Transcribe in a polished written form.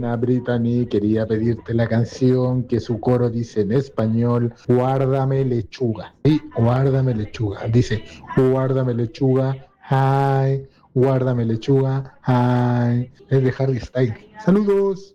buena, Brittany. Quería pedirte la canción que su coro dice en español, guárdame lechuga. Sí, guárdame lechuga. Dice, guárdame lechuga, ay, guárdame lechuga, ay. Es de Harry Styles. Saludos.